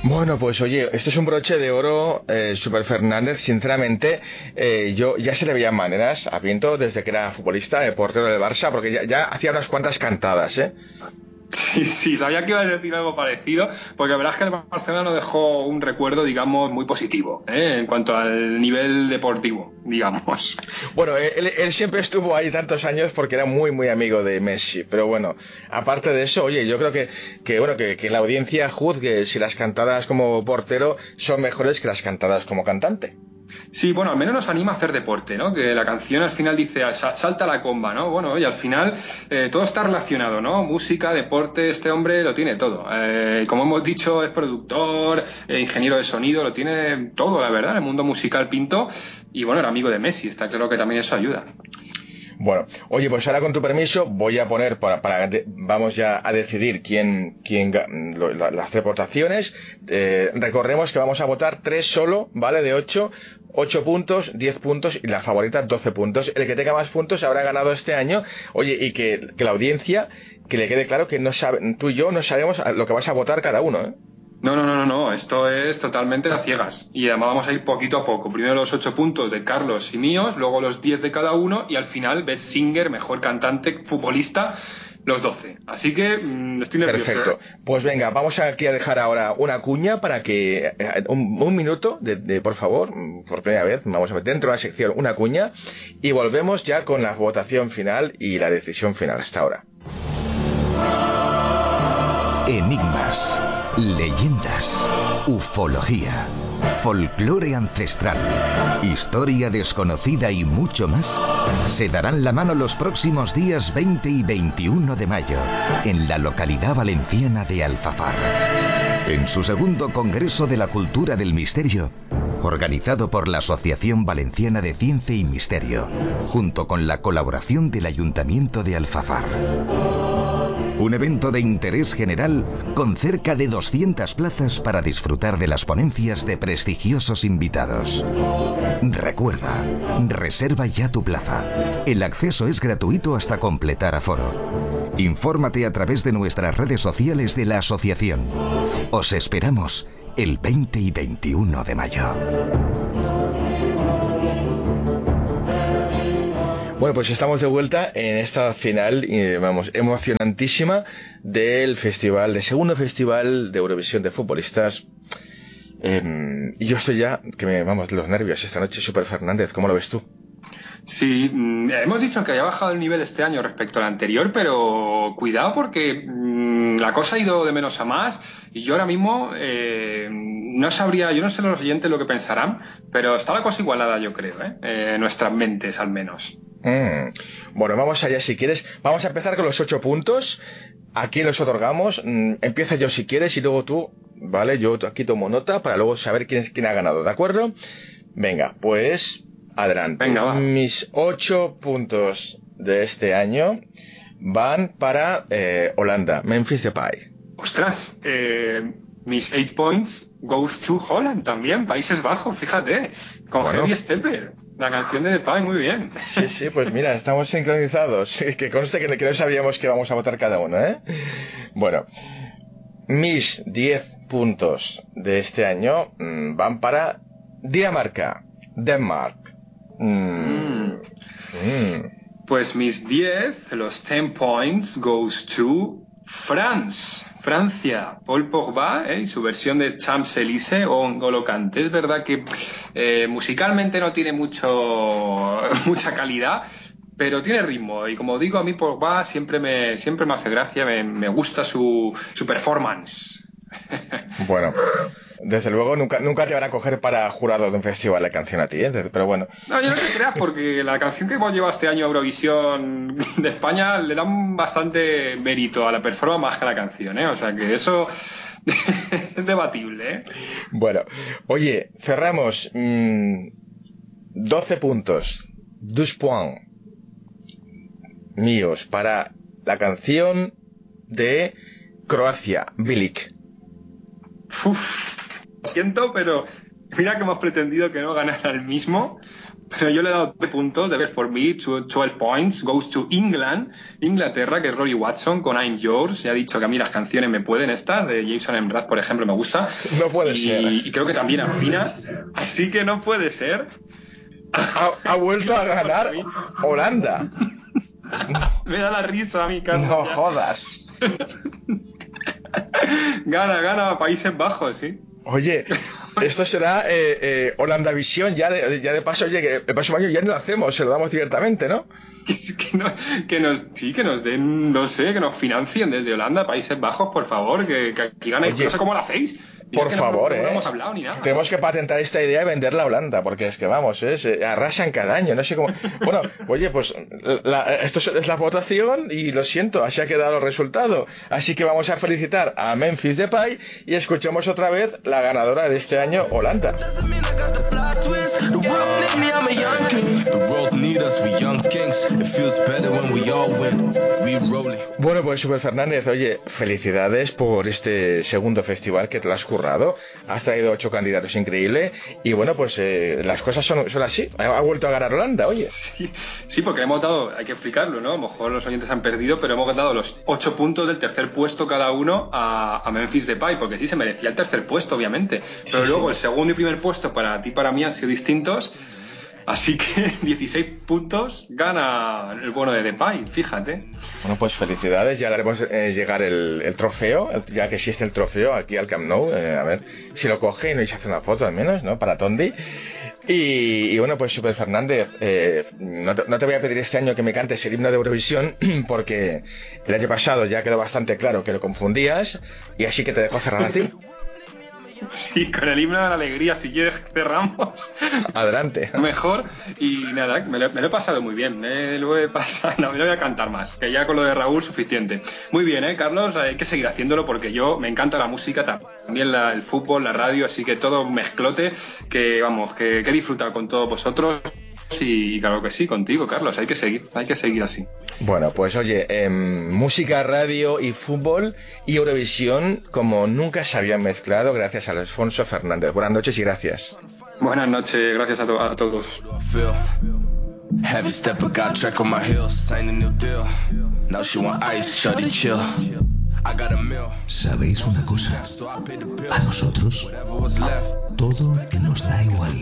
Bueno, pues oye, esto es un broche de oro, Super Fernández. Sinceramente, yo ya se le veían maneras a Pinto desde que era futbolista, portero del Barça, porque ya hacía unas cuantas cantadas, ¿eh? Sí, sí, sabía que iba a decir algo parecido, porque la verdad es que el Barcelona nos dejó un recuerdo, digamos, muy positivo, en cuanto al nivel deportivo, digamos. Bueno, él siempre estuvo ahí tantos años porque era muy, muy amigo de Messi. Pero bueno, aparte de eso, oye, yo creo que la audiencia juzgue si las cantadas como portero son mejores que las cantadas como cantante. Sí, bueno, al menos nos anima a hacer deporte, ¿no? Que la canción al final dice salta la comba, ¿no? Bueno, y al final todo está relacionado, ¿no? Música, deporte, este hombre lo tiene todo. Como hemos dicho, es productor, ingeniero de sonido, lo tiene todo, la verdad, el mundo musical Pinto. Y bueno, era amigo de Messi, está claro que también eso ayuda. Bueno, oye, pues ahora con tu permiso voy a poner vamos ya a decidir las tres votaciones. Recordemos que vamos a votar tres solo, ¿vale? De 8 puntos, 10 puntos y la favorita 12 puntos. El que tenga más puntos habrá ganado este año. Oye, y que la audiencia, que le quede claro que no sabe, tú y yo no sabemos lo que vas a votar cada uno, ¿eh? No, esto es totalmente a ciegas. Y además vamos a ir poquito a poco. Primero los 8 puntos de Carlos y míos, luego los 10 de cada uno y al final Best Singer, mejor cantante, futbolista, los 12. Así que estoy nervioso. Perfecto. Pues venga, vamos aquí a dejar ahora una cuña para que un minuto por favor, por primera vez, vamos a meter dentro de la sección una cuña y volvemos ya con la votación final y la decisión final. Hasta ahora. Enigmas, leyendas, ufología, folclore ancestral, historia desconocida y mucho más se darán la mano los próximos días 20 y 21 de mayo en la localidad valenciana de Alfafar. En su segundo Congreso de la Cultura del Misterio, organizado por la Asociación Valenciana de Ciencia y Misterio, junto con la colaboración del Ayuntamiento de Alfafar. Un evento de interés general con cerca de 200 plazas para disfrutar de las ponencias de prestigiosos invitados. Recuerda, reserva ya tu plaza. El acceso es gratuito hasta completar aforo. Infórmate a través de nuestras redes sociales de la asociación. Os esperamos el 20 y 21 de mayo. Bueno, pues estamos de vuelta en esta final, emocionantísima del segundo festival de Eurovisión de futbolistas. Y yo estoy ya, los nervios esta noche. Super Fernández, ¿cómo lo ves tú? Sí, hemos dicho que haya bajado el nivel este año respecto al anterior, pero cuidado porque la cosa ha ido de menos a más y yo ahora mismo no sabría, yo no sé los oyentes lo que pensarán, pero está la cosa igualada, yo creo, en nuestras mentes al menos. Bueno, vamos allá si quieres. Vamos a empezar con los 8 puntos. Aquí los otorgamos. Empieza yo si quieres y luego tú, ¿vale? Yo aquí tomo nota para luego saber quién ha ganado, ¿de acuerdo? Venga, pues adelante. Venga, va. Mis 8 puntos de este año van para Holanda, Memphis Depay. Ostras, mis 8 points goes to Holland también, Países Bajos, fíjate, con Heavy Stepper. La canción de Depay, muy bien. Sí, pues mira, estamos sincronizados. Que conste que no sabíamos que vamos a votar cada uno, ¿eh? Bueno, mis 10 puntos de este año van para Dinamarca, Denmark. Pues mis 10, los 10 points, goes to Francia, Paul Pogba y su versión de Champs-Élysées o N'Golo Kanté. Es verdad que musicalmente no tiene mucha calidad, pero tiene ritmo y como digo, a mí Pogba siempre me hace gracia, me gusta su performance. Bueno, desde luego nunca te van a coger para jurado de un festival de canción a ti, ¿eh? Pero bueno. No, yo no te creas, porque la canción que hemos llevado este año a Eurovisión de España le dan bastante mérito a la performance más que a la canción, ¿eh? O sea que eso es debatible, ¿eh? Bueno, oye, cerramos 12 puntos, 12 points míos para la canción de Croacia, Bilic. Lo siento, pero mira que hemos pretendido que no ganara el mismo, Pero yo le he dado 3 puntos. De ver, for me, 12 points goes to England, Inglaterra, que es Rory Watson con I'm Yours. Ya ha dicho que a mí las canciones me pueden, estas de Jason Mraz, por ejemplo, me gusta. No puede ser. Y creo que también afina. Así que no puede ser. Ha vuelto a ganar Holanda. Me da la risa a mí, Carlos. No jodas. Gana Países Bajos, sí. Oye, esto será Holandavisión, ya de paso, oye, que el próximo año ya no lo hacemos, se lo damos directamente, ¿no? Que nos den, no sé, que nos financien desde Holanda, Países Bajos, por favor, que aquí ganéis. Oye, no sé cómo lo hacéis. Por favor, no hemos hablado ni nada. Tenemos que patentar esta idea y venderla a Holanda, porque es que vamos, se arrasan cada año, no sé cómo. Bueno, oye, pues esto es la votación y lo siento, así ha quedado el resultado. Así que vamos a felicitar a Memphis Depay y escuchemos otra vez la ganadora de este año, Holanda. Bueno, pues Super Fernández, oye, felicidades por este segundo festival que te lo has currado. Has traído 8 candidatos, increíble. Y bueno, pues las cosas son así. Ha vuelto a ganar Holanda, oye. Sí, porque hemos dado, hay que explicarlo, ¿no? A lo mejor los oyentes han perdido, pero hemos dado los 8 puntos del tercer puesto cada uno a Memphis Depay, porque sí, se merecía el tercer puesto, obviamente. Pero luego el segundo y primer puesto para ti y para mí han sido distintos. Así que 16 puntos gana el bueno de Depay, fíjate. Bueno, pues felicidades, ya le haremos llegar el trofeo, ya que existe el trofeo aquí al Camp Nou, a ver si lo coge y nos hace una foto al menos, ¿no? Para Tondi. Y bueno, pues Super Fernández, no te voy a pedir este año que me cantes el himno de Eurovisión, porque el año pasado ya quedó bastante claro que lo confundías, y así que te dejo cerrar a ti. Sí, con el himno de la alegría, si quieres cerramos. Adelante. Mejor. Y nada, me lo he pasado muy bien. Me lo he pasado, no voy a cantar más, que ya con lo de Raúl suficiente. Muy bien, Carlos, hay que seguir haciéndolo porque me encanta la música, también el fútbol, la radio, así que todo un mezclote que vamos, que he disfrutado con todos vosotros. Y claro que sí, contigo, Carlos, hay que seguir así. Bueno, pues oye, música, radio y fútbol y Eurovisión como nunca se habían mezclado gracias a Alfonso Fernández. Buenas noches y gracias. Buenas noches, gracias a todos. Heavy stepper got track on my heels, signed a new deal. Now she want ice, shorty chill. ¿Sabéis una cosa? A nosotros todo nos da igual.